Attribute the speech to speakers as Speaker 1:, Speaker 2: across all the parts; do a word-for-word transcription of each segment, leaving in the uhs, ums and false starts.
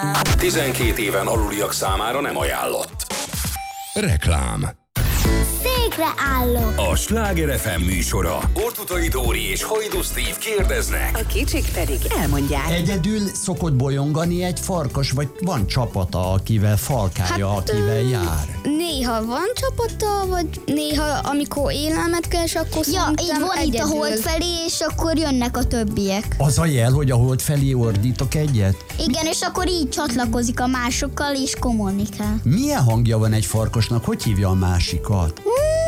Speaker 1: tizenkét éven aluliak számára nem ajánlott. Reklám.
Speaker 2: Székre állok.
Speaker 1: A Sláger ef em műsora. Ortutai Dóri és Hajdú Steve kérdeznek.
Speaker 3: A kicsik pedig elmondják.
Speaker 4: Egyedül szokott bolyongani egy farkas, vagy van csapata, akivel falkálja, hát, akivel jár?
Speaker 5: Néha van csapata, vagy néha amikor élelmet keres, akkor
Speaker 2: ja,
Speaker 5: szerintem
Speaker 2: így van
Speaker 5: egyedül.
Speaker 2: Itt a hold felé, és akkor jönnek a többiek.
Speaker 4: Az a jel, hogy a hold felé ordítok egyet?
Speaker 2: Igen, és akkor így csatlakozik a másokkal, és kommunikál.
Speaker 4: Milyen hangja van egy farkasnak? Hogy hívja a másikat?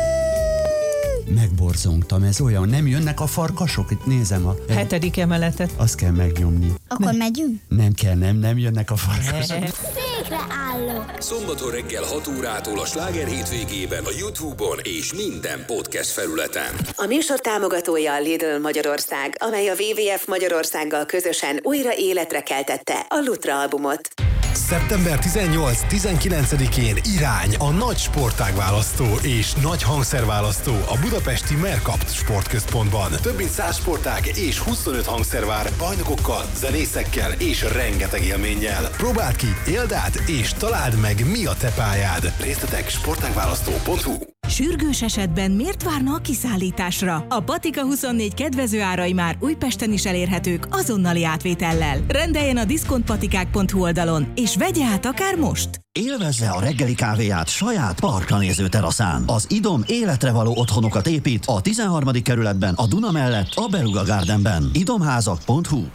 Speaker 4: Megborzongtam, ez olyan, nem jönnek a farkasok? Itt nézem a...
Speaker 6: Hetedik emeletet.
Speaker 4: Azt kell megnyomni.
Speaker 2: Akkor ne. megyünk?
Speaker 4: Nem kell, nem, nem jönnek a farkasok.
Speaker 2: Székre állok.
Speaker 1: Szombaton reggel hat órától a Sláger hétvégében a YouTube-on és minden podcast felületen.
Speaker 3: A műsor támogatója a Lidl Magyarország, amely a dupla vé vé ef Magyarországgal közösen újra életre keltette a Lutra albumot.
Speaker 7: szeptember tizennyolc-tizenkilencedikén irány a nagy sportágválasztó és nagy hangszerválasztó a budapesti Mercapt Sportközpontban. Több mint száz sportág és huszonöt hangszer vár bajnokokkal, zenészekkel és rengeteg élménnyel. Próbáld ki, éld át és találd meg, mi a te pályád. Részletek sportágválasztó pont hu.
Speaker 8: Sürgős esetben miért várna a kiszállításra? A Patika huszonnégy kedvező árai már Újpesten is elérhetők azonnali átvétellel. Rendeljen a diszkontpatikák pont hu oldalon, és vegye át akár most!
Speaker 9: Élvezze a reggeli kávéját saját parkra néző teraszán. Az Idom életre való otthonokat épít a tizenharmadik kerületben, a Duna mellett, a Beluga Gardenben. idomházak pont hu.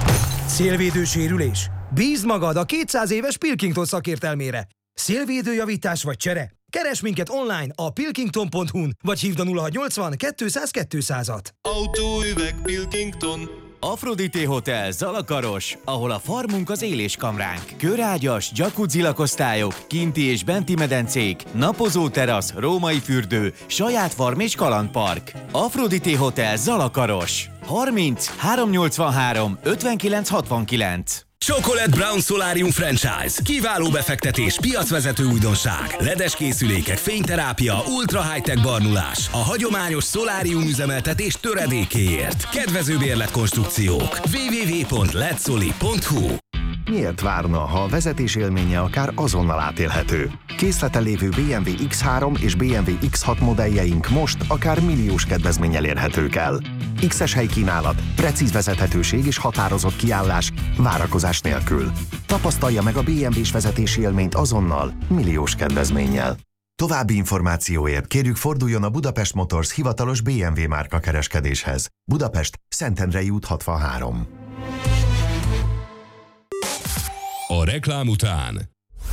Speaker 10: Szélvédő sérülés? Bízd magad a kétszáz éves Pilkington szakértelmére. Szélvédőjavítás vagy csere? Keresd minket online a pilkington pont hu-n, vagy hívd a nulla hatszáznyolcvan kétszáz kétszázat.
Speaker 11: Autóüveg Pilkington. Afrodité Hotel Zalakaros, ahol a farmunk az éléskamránk. Körágyas, jacuzzi lakosztályok, kinti és benti medencék, napozó terasz, római fürdő, saját farm és kalandpark. Afrodité Hotel Zalakaros. harminc háromszáznyolcvanhárom ötvenkilenc hatvankilenc.
Speaker 1: Chocolate Brown Solarium Franchise. Kiváló befektetés, piacvezető újdonság. ledes készülékek, fényterápia, ultra high-tech barnulás. A hagyományos szolárium üzemeltetés töredékéért. Kedvező bérletkonstrukciók. double-u double-u double-u pont ledsoli pont hu.
Speaker 12: Miért várna, ha a vezetés élménye akár azonnal átélhető? Készleten lévő bé em vé iksz három és bé em vé iksz hat modelljeink most akár milliós kedvezménnyel érhetők el. X-es helykínálat, precíz vezethetőség és határozott kiállás, várakozás nélkül. Tapasztalja meg a bé em vés vezetési élményt azonnal, milliós kedvezménnyel. További információért kérjük forduljon a Budapest Motors hivatalos bé em vé márka kereskedéshez. Budapest, Szentendrei út hatvanhárom.
Speaker 1: A reklám után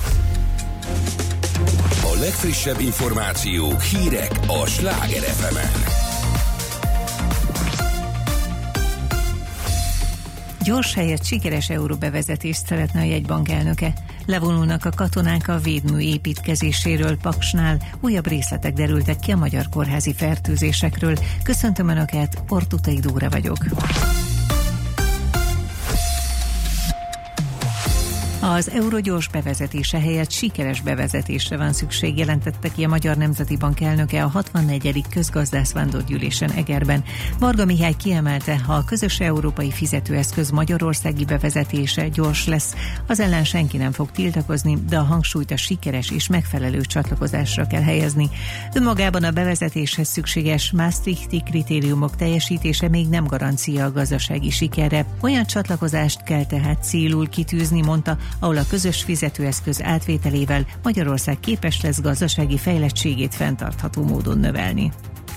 Speaker 1: a legfrissebb információk, hírek a Sláger ef emen.
Speaker 6: Gyors helyett sikeres euróbevezetést szeretne a jegybank elnöke. Levonulnak a katonák a védmű építkezéséről Paksnál. Újabb részletek derültek ki a magyar kórházi fertőzésekről. Köszöntöm Önöket, Ortutai Dóra vagyok. Az euró gyors bevezetése helyett sikeres bevezetésre van szükség, jelentette ki a Magyar Nemzeti Bank elnöke a hatvannegyedik közgazdászvándorgyűlésen Egerben. Varga Mihály kiemelte, ha a közös európai fizetőeszköz magyarországi bevezetése gyors lesz, az ellen senki nem fog tiltakozni, de a hangsúlyt a sikeres és megfelelő csatlakozásra kell helyezni. Önmagában a bevezetéshez szükséges Maastrichti kritériumok teljesítése még nem garancia a gazdasági sikerre. Olyan csatlakozást kell tehát célul kitűzni, mondta, ahol a közös fizetőeszköz átvételével Magyarország képes lesz gazdasági fejlettségét fenntartható módon növelni.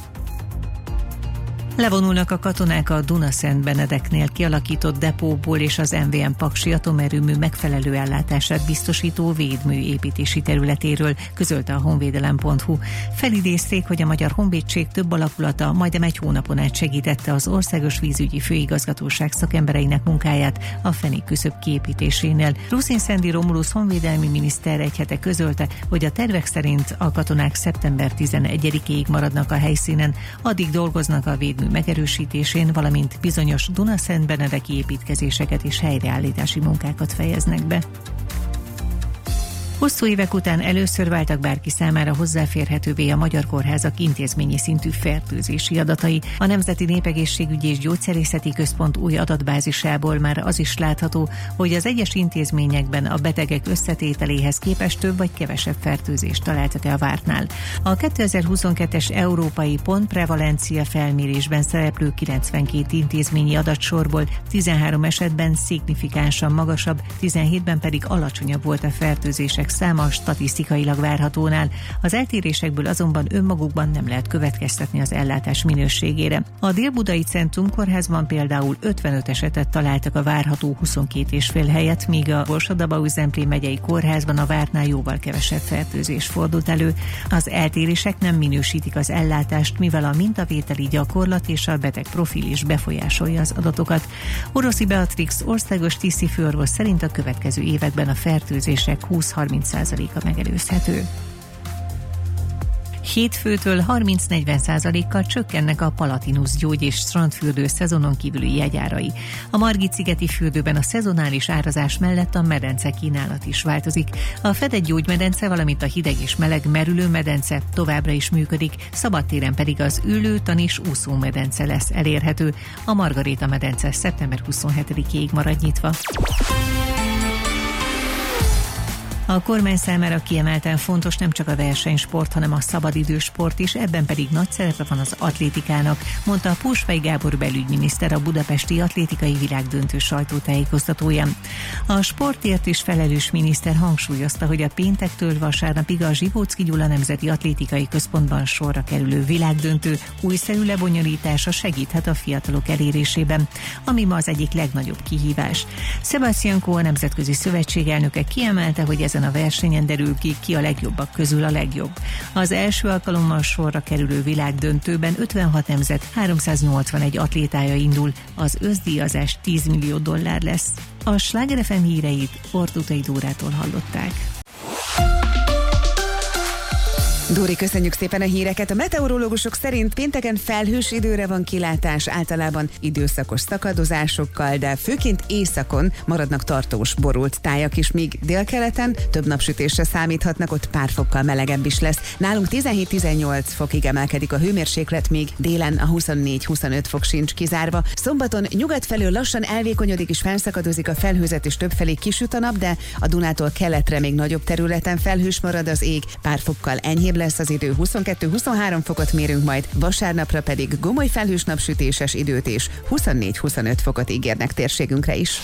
Speaker 6: Levonulnak a katonák a Duna-Szent-Benedeknél kialakított depóból és az em vé em paksi atomerőmű megfelelő ellátását biztosító védmű építési területéről, közölte a honvédelem pont hu. Felidézték, hogy a Magyar Honvédség több alakulata majdnem egy hónapon át segítette az Országos Vízügyi Főigazgatóság szakembereinek munkáját a Fenék küszöb kiépítésénél. Ruszin Szendi Romulusz honvédelmi miniszter egy hete közölte, hogy a tervek szerint a katonák szeptember tizenegyedikéig maradnak a helyszínen, addig dolgoznak a védmű megerősítésén, valamint bizonyos Duna-Szent-Benedeki építkezéseket és helyreállítási munkákat fejeznek be. Hosszú évek után először váltak bárki számára hozzáférhetővé a magyar kórházak intézményi szintű fertőzési adatai. A Nemzeti Népegészségügyi és Gyógyszerészeti Központ új adatbázisából már az is látható, hogy az egyes intézményekben a betegek összetételéhez képest több vagy kevesebb fertőzést találtak-e a vártnál. A kétezer-huszonkettes európai pontprevalencia felmérésben szereplő kilencvenkét intézményi adatsorból tizenhárom esetben szignifikánsan magasabb, tizenhétben pedig alacsonyabb volt a fertőzések száma statisztikailag várhatónál. Az eltérésekből azonban önmagukban nem lehet következtetni az ellátás minőségére. A Dél-Budai Centrum kórházban például ötvenöt esetet találtak a várható huszonkét és fél helyett, míg a Borsod-Abaúj-Zemplén megyei kórházban a vártnál jóval kevesebb fertőzés fordult elő. Az eltérések nem minősítik az ellátást, mivel a mintavételi gyakorlat és a beteg profil is befolyásolja az adatokat. Oroszi Beatrix országos tisztifőorvos szerint a következő években a fertőzések húsz-harminc százaléka megelőzhető. Hétfőtől harminc-negyven százalékkal csökkennek a Palatinus gyógy- és strandfürdő szezonon kívüli jegyárai. A Margit-szigeti fürdőben a szezonális árazás mellett a medence kínálat is változik. A fedett gyógymedence, valamint a hideg és meleg merülő medence továbbra is működik, szabadtéren pedig az ülő, tanis, úszómedence lesz elérhető. A Margaréta medence szeptember huszonhetedikéig marad nyitva. A kormány számára kiemelten fontos nem csak a versenysport, hanem a szabadidősport is, ebben pedig nagy szerepe van az atlétikának, mondta Pósfej Gábor belügyminiszter a budapesti atlétikai világdöntő sajtótájékoztatóján. A sportért is felelős miniszter hangsúlyozta, hogy a péntektől vasárnapig a Zsivóczky Gyula Nemzeti Atlétikai Központban sorra kerülő világdöntő újszerű lebonyolítása segíthet a fiatalok elérésében, ami ma az egyik legnagyobb kihívás. Sebastian Coe, a Nemzetközi Szövetség elnöke kiemelte, hogy ezen a versenyen derül ki, ki a legjobbak közül a legjobb. Az első alkalommal sorra kerülő világdöntőben ötvenhat nemzet háromszáznyolcvanegy atlétája indul, az összdíjazás tíz millió dollár lesz. A Sláger ef em híreit Ortutai Dórától hallották.
Speaker 13: Dóri, köszönjük szépen a híreket. A meteorológusok szerint pénteken felhős időre van kilátás, általában időszakos szakadozásokkal, de főként északon maradnak tartós borult tájak is, míg délkeleten több napsütésre számíthatnak, ott pár fokkal melegebb is lesz. Nálunk tizenhét-tizennyolc fokig emelkedik a hőmérséklet, míg délen a huszonnégy-huszonöt fok sincs kizárva. Szombaton nyugat felől lassan elvékonyodik és felszakadozik a felhőzet, és többfelé kisüt a nap, de a Dunától keletre még nagyobb területen felhős marad az ég, pár fokkal enyhébb lesz az idő, huszonkettő-huszonhárom fokot mérünk majd, vasárnapra pedig gomoly felhős napsütéses időt és huszonnégy-huszonöt fokot ígérnek térségünkre is.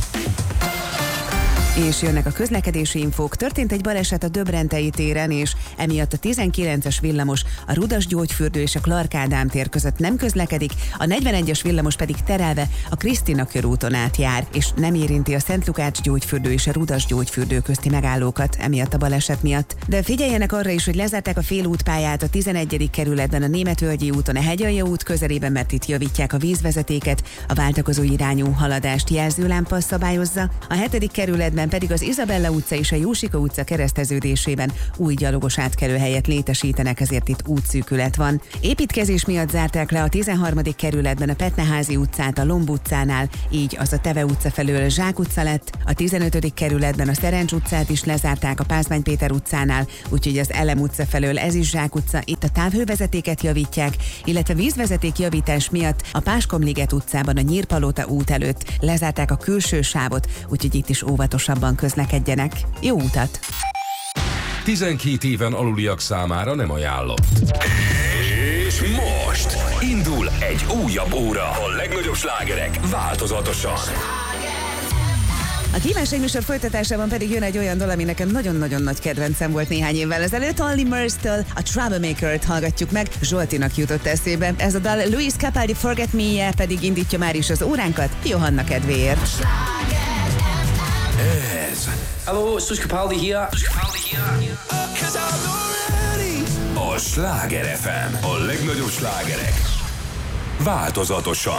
Speaker 13: És jönnek a közlekedési infók. Történt egy baleset a Döbrentei téren, és emiatt a tizenkilences villamos, a Rudas gyógyfürdő és a Clark Ádám tér között nem közlekedik, a negyvenegyes villamos pedig terelve a Krisztina körúton átjár, és nem érinti a Szent Lukács gyógyfürdő és a Rudas gyógyfürdő közti megállókat emiatt a baleset miatt. De figyeljenek arra is, hogy lezárták a félútpályát a tizenegyedik kerületben a Németvölgyi úton a Hegyalja út közelében, mert itt javítják a vízvezetéket, a váltakozó irányú haladást jelzőlámpa szabályozza. A hetedik kerületben pedig az Izabella utca és a Jósika utca kereszteződésében új gyalogos átkelőhelyet létesítenek, ezért itt útszűkület van. Építkezés miatt zárták le a tizenharmadik kerületben a Petneházi utcát a Lomb utcánál, így az a Teve utca felől Zsák utca lett, a tizenötödik kerületben a Szerencs utcát is lezárták a Pázmány Péter utcánál, úgyhogy az Elem utca felől ez is Zsák utca, itt a távhővezetéket javítják, illetve vízvezeték javítás miatt a Páskomliget utcában a Nyírpalota út előtt lezárták a külső sávot, úgyhogy itt is óvatosabban közlekedjenek. Jó utat!
Speaker 14: tizenkét éven aluliak számára nem ajánlott. És most indul egy újabb óra. A legnagyobb slágerek változatosan.
Speaker 13: A kívánság műsor folytatásában pedig jön egy olyan dal, ami nekem nagyon-nagyon nagy kedvencem volt néhány évvel ezelőtt. Olly Murs-től a Troublemaker-t hallgatjuk meg, Zsoltinak jutott eszébe. Ez a dal Luis Capaldi Forget Me-je pedig indítja már is az óránkat, Johanna kedvéért.
Speaker 14: Ez
Speaker 15: Hello, it's Luis Capaldi here.
Speaker 14: a Sláger ef em. A legnagyobb slágerek változatosan.